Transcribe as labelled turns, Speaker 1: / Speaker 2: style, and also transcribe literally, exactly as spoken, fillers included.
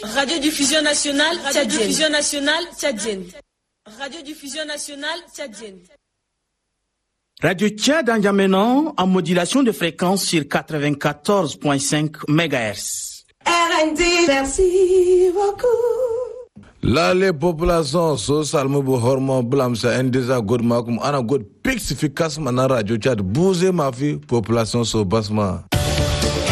Speaker 1: Radiodiffusion nationale tchadienne. Radiodiffusion nationale tchadienne. Radiodiffusion nationale tchadienne.
Speaker 2: Radio Tchad en Yamenan en modulation de fréquence sur quatre-vingt-quatorze virgule cinq mégahertz.
Speaker 3: R N D, merci beaucoup.
Speaker 4: Là, les populations sociales, me hormon blam sa indesa god makum ana god pix efficace mana radio Tchad bouger ma fille population so basma.